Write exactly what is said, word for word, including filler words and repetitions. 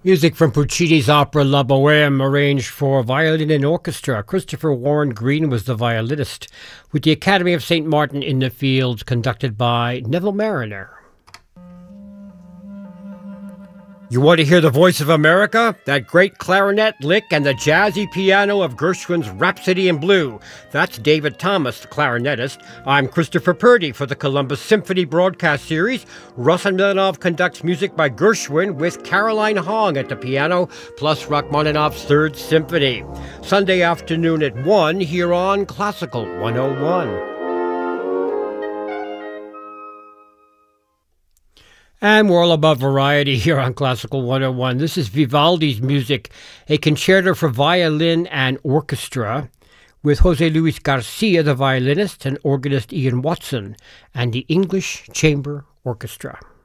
Music from Puccini's opera La Bohème, arranged for violin and orchestra. Christopher Warren Green was the violinist, with the Academy of Saint Martin in the Fields conducted by Neville Marriner. You want to hear the voice of America? That great clarinet lick and the jazzy piano of Gershwin's Rhapsody in Blue. That's David Thomas, the clarinetist. I'm Christopher Purdy for the Columbus Symphony broadcast series. Russell Milanov conducts music by Gershwin with Caroline Hong at the piano, plus Rachmaninoff's Third Symphony. Sunday afternoon at one here on Classical one oh one. And we're all about variety here on Classical one oh one. This is Vivaldi's music, a concerto for violin and orchestra, with Jose Luis Garcia, the violinist, and organist Ian Watson, and the English Chamber Orchestra.